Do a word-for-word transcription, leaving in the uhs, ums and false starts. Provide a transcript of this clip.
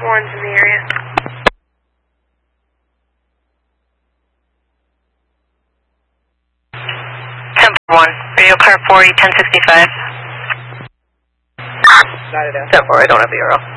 one's in the area. ten four one, radio car forty, ten sixty-five. Not it ten four, I don't have the arrow.